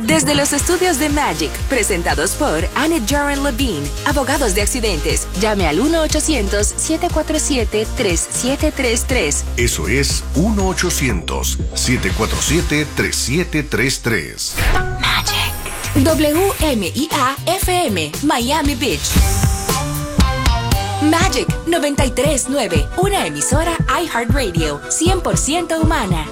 Desde los estudios de Magic, presentados por Annette Jaren Levine, abogados de accidentes. Llame al 1-800-747-3733. Eso es 1-800-747-3733. Magic. WMIA-FM, Miami Beach. Magic 93.9, una emisora iHeartRadio, 100% humana.